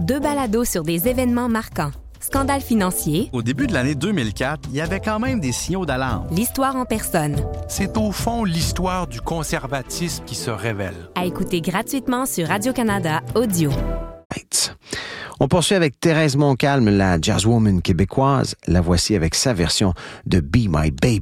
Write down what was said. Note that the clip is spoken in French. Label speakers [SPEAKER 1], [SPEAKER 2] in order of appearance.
[SPEAKER 1] 2 balados sur des événements marquants. Scandale financier.
[SPEAKER 2] Au début de l'année 2004, il y avait quand même des signaux d'alarme.
[SPEAKER 1] L'histoire en personne.
[SPEAKER 3] C'est au fond l'histoire du conservatisme qui se révèle.
[SPEAKER 1] À écouter gratuitement sur Radio-Canada Audio.
[SPEAKER 4] On poursuit avec Thérèse Montcalm, la jazzwoman québécoise. La voici avec sa version de Be My Baby.